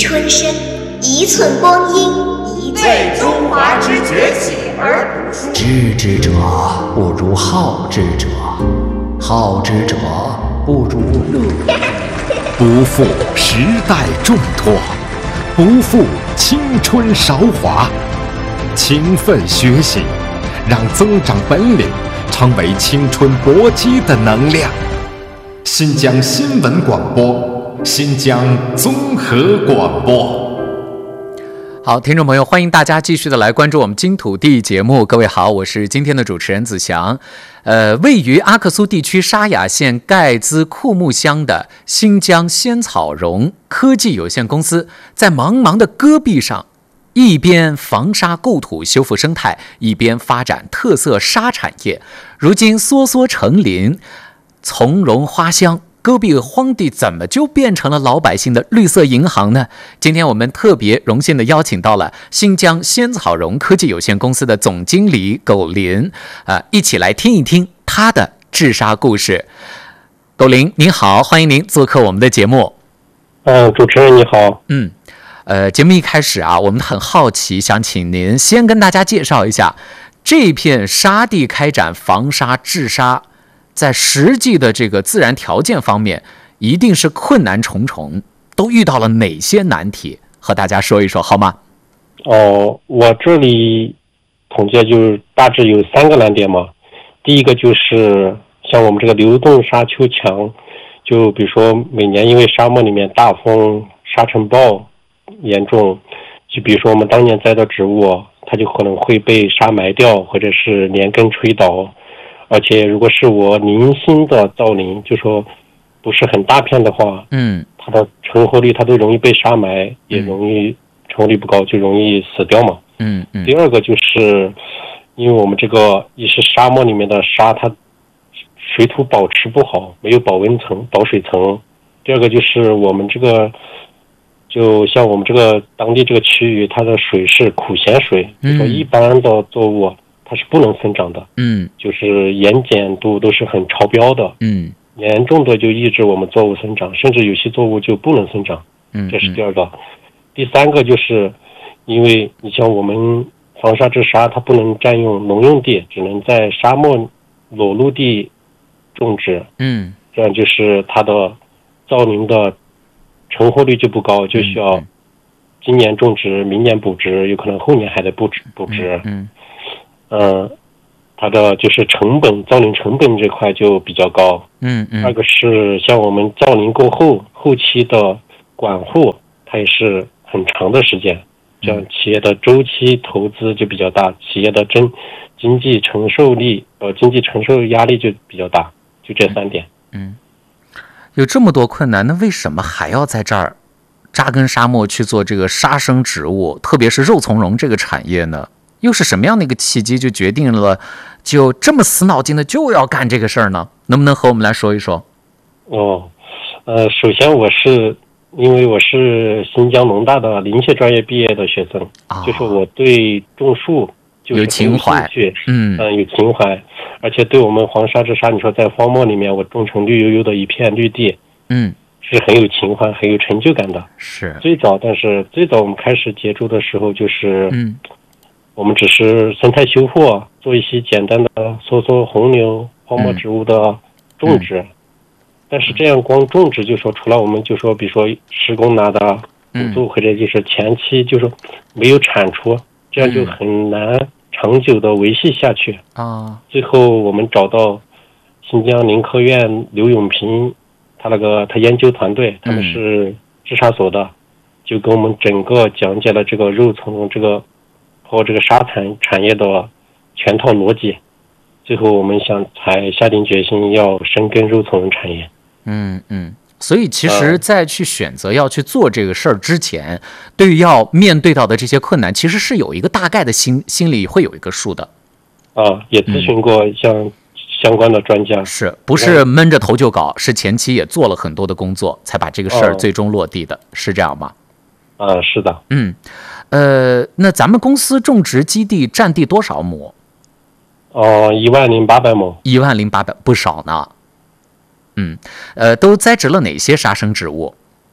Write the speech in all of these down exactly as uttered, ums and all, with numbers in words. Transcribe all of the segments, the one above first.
春深，一寸光阴一寸为中华之崛起而读书。 知之者不如好之者，好之者不如乐。不负时代重托，不负青春韶华。勤奋学习，让增长本领成为青春搏击的能量。新疆新闻广播，新疆综合广播。 好，听众朋友，欢迎大家继续的来关注我们金土地节目。各位好，我是今天的主持人子祥。呃，位于阿克苏地区沙雅县盖兹库木乡的新疆仙草绒科技有限公司，在茫茫的戈壁上，一边防沙构土修复生态，一边发展特色沙产业。如今梭梭成林，从容花香，戈壁荒地怎么就变成了老百姓的绿色银行呢？今天我们特别荣幸的邀请到了新疆仙草绒科技有限公司的总经理苟林，呃，一起来听一听他的治沙故事。苟林您好，欢迎您做客我们的节目。 嗯，主持人你好。 嗯，呃，节目一开始啊，我们很好奇，想请您先跟大家介绍一下这片沙地开展防沙治沙，在实际的这个自然条件方面，一定是困难重重，都遇到了哪些难题？和大家说一说好吗？ 哦，我这里统计就是大致有三个难点嘛。第一个就是像我们这个流动沙丘墙，就比如说每年因为沙漠里面大风、沙尘暴严重，就比如说我们当年栽的植物，它就可能会被沙埋掉，或者是连根吹倒。而且如果是我零星的造林，就说不是很大片的话， 嗯， 它的成活率它都容易被沙埋，也容易成活率不高，就容易死掉嘛。 嗯嗯。 第二个就是因为我们这个一是沙漠里面的沙，它水土保持不好，没有保温层、保水层。第二个就是我们这个，就像我们这个当地这个区域，它的水是苦咸水，就说一般的作物它是不能生长的，嗯，就是盐碱度都是很超标的，嗯，严重的就抑制我们作物生长，甚至有些作物就不能生长，嗯，这是第二个。第三个就是因为你像我们防沙治沙，它不能占用农用地，只能在沙漠裸露地种植，嗯，这样就是它的造林的成活率就不高，就需要今年种植，明年补植，有可能后年还得补植补植，嗯。嗯，它的就是成本，造林成本这块就比较高。嗯嗯。二个是像我们造林过后，后期的管护，它也是很长的时间，这样企业的周期投资就比较大，企业的真经济承受力，呃，经济承受压力就比较大，就这三点。 嗯，有这么多困难，那为什么还要在这儿扎根沙漠去做这个沙生植物，特别是肉苁蓉这个产业呢？又是什么样的一个契机就决定了就这么死脑筋的就要干这个事儿呢？能不能和我们来说一说？ 哦，呃，首先我是因为我是新疆农大的林业专业毕业的学生，哦，就是我对种树就是有情怀， 嗯嗯，有情怀，而且对我们黄沙治沙，你说在荒漠里面我种成绿油油的一片绿地，嗯，是很有情怀、很有成就感的。 是最早，但是最早我们开始接触的时候，就是嗯。我们只是生态修复，做一些简单的梭梭、红牛、荒漠植物的种植，嗯、但是这样光种植就说除了我们就说比如说施工拿的补助、嗯、或者就是前期就说没有产出，这样就很难长久的维系下去啊、嗯。最后我们找到新疆林科院刘永平，他那个他研究团队，他们是治沙所的，就跟我们整个讲解了这个肉苁蓉这个。和这个沙产产业的全套逻辑，最后我们想才下定决心要深耕肉苁蓉产业。 嗯嗯，所以其实在去选择要去做这个事儿之前、呃，对于要面对到的这些困难，其实是有一个大概的心心里会有一个数的。 啊，也咨询过像相关的专家， 嗯、是不是闷着头就搞？是前期也做了很多的工作，才把这个事儿最终落地的，呃、是这样吗？ 啊，是的。 嗯。呃，那咱们公司种植基地占地多少亩？ 哦，一万零八百亩。 一万零八百，不少呢。嗯，呃，都栽植了哪些沙生植物？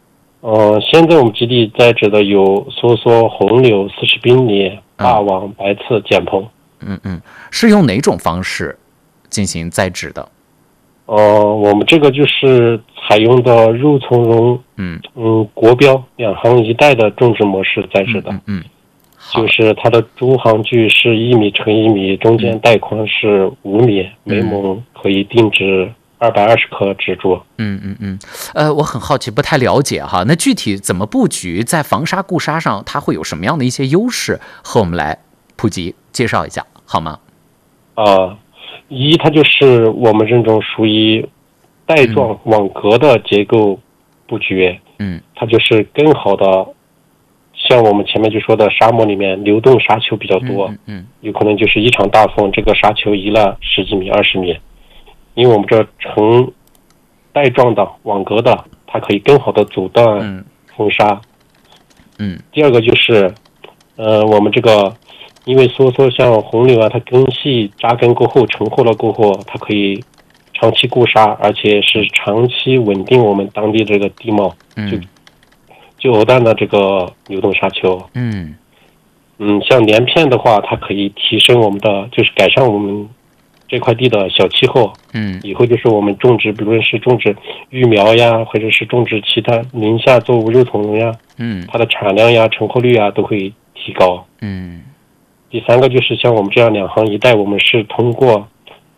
呃，现在我们基地栽植的有梭梭、红柳、四十宾梨、霸王、白刺、剪蓬。 嗯嗯，是用哪种方式进行栽植的？ 呃，我们这个就是采用的肉苁蓉， 嗯嗯，国标两行一带的种植模式栽植的。 嗯嗯， 就是它的株行距是一米乘一米，中间带宽是五米，每亩可以定植二百二十棵植株。 嗯嗯嗯，呃，我很好奇，不太了解哈。那具体怎么布局，在防沙固沙上，它会有什么样的一些优势？和我们来普及介绍一下好吗？ 啊、呃，一它就是我们这种属于带状网格的结构布局， 嗯， 它就是更好的。像我们前面就说的，沙漠里面流动沙丘比较多， 嗯 嗯, 嗯， 有可能就是一场大风，这个沙丘移了十几米、二十米，因为我们这呈带状的网格的，它可以更好的阻断风沙。 嗯， 第二个就是，呃，我们这个因为梭梭像红柳啊，它根系扎根过后成货了过后，它可以长期固沙，而且是长期稳定我们当地这个地貌，就。 嗯就偶蛋的这个流动沙丘， 嗯嗯，像连片的话，它可以提升我们的，就是改善我们这块地的小气候， 嗯， 以后就是我们种植，比如是种植育苗呀，或者是种植其他林下作物、肉苁蓉呀， 嗯， 它的产量呀、成活率呀都会提高。 嗯， 第三个就是像我们这样两行一带，我们是通过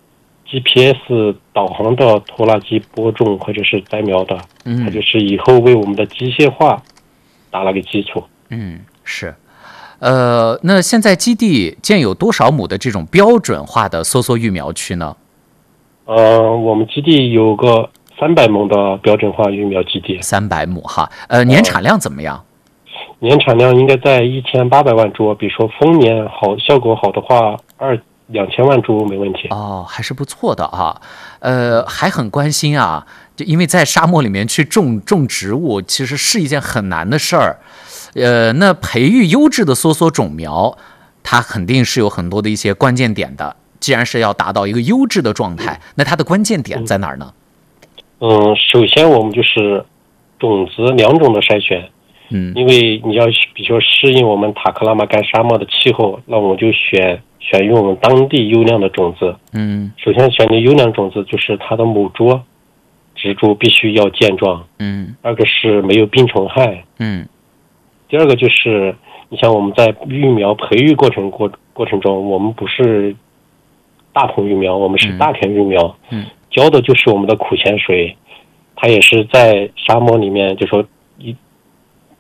G P S 导航的拖拉机播种或者是栽苗的， 嗯， 它就是以后为我们的机械化打了个基础。 嗯，是，呃，那现在基地建有多少亩的这种标准化的梭梭育苗区呢？ 呃，我们基地有个三百亩的标准化育苗基地， 三百亩哈，呃，年产量怎么样？ 呃、年产量应该在一千八百万株，比如说丰年好，效果好的话，二两千万株没问题。 哦，还是不错的啊，呃，还很关心啊。就因为在沙漠里面去种种植物，其实是一件很难的事儿，呃，那培育优质的梭梭种苗，它肯定是有很多的一些关键点的。既然是要达到一个优质的状态，那它的关键点在哪儿呢？ 嗯，首先我们就是种子两种的筛选， 嗯， 因为你要比如说适应我们塔克拉玛干沙漠的气候，那我们就选选用我们当地优良的种子。 嗯， 首先选的优良种子就是它的母株。植株必须要健壮， 嗯， 二个是没有病虫害， 嗯， 第二个就是你像我们在育苗培育过程过过程中，我们不是大棚育苗，我们是大田育苗， 嗯， 浇的就是我们的苦咸水，它也是在沙漠里面就说一